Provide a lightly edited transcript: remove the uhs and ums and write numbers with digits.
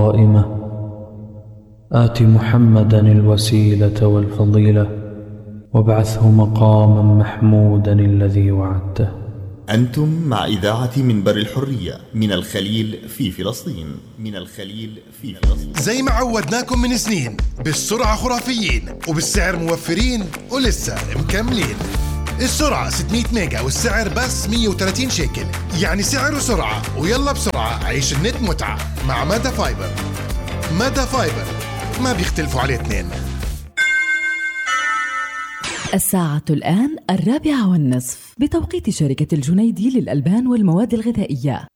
قائمة آت محمدا الوسيلة والفضيلة وابعثه مقاما محمودا الذي وعدته. أنتم مع إذاعة منبر الحرية من الخليل في فلسطين. زي ما عودناكم من سنين، بالسرعة خرافيين وبالسعر موفرين ولسه مكملين. السرعة 600 ميجا والسعر بس 130 شيكل، يعني سعر وسرعة. ويلا بسرعة عيش النت متعة مع مادا فايبر. مادا فايبر ما بيختلفوا عليه اثنين. الساعة الآن 4:30 بتوقيت شركة الجنيدي للألبان والمواد الغذائية.